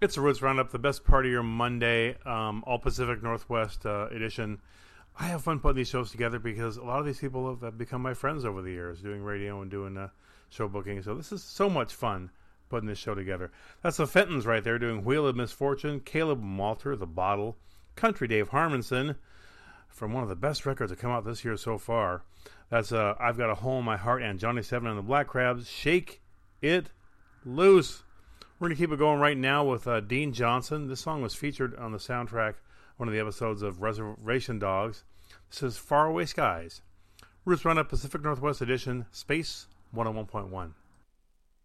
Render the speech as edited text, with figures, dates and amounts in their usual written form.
It's a Roots Roundup, the best part of your Monday, all Pacific Northwest edition. I have fun putting these shows together because a lot of these people have become my friends over the years, doing radio and doing show booking. So this is so much fun putting this show together. That's the Fentons right there doing Wheel of Misfortune, Caleb Malter, The Bottle, Country Dave Harmonson, from one of the best records that come out this year so far. That's I've Got a Hole in My Heart and Johnny Seven and the Black Crabs, Shake It Loose. We're going to keep it going right now with Dean Johnson. This song was featured on the soundtrack, one of the episodes of Reservation Dogs. This is Faraway Skies. Roots Roundup Pacific Northwest Edition, Space 101.1.